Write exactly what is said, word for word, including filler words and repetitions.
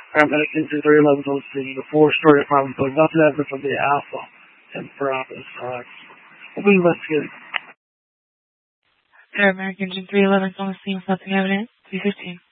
Paramedic into three eleven on the scene. The four-story apartment building. Nothing evidence of the Alpha and Bravo strikes. We'll be investigating. Paramedic Engine three eleven on the scene with nothing evident. three fifteen.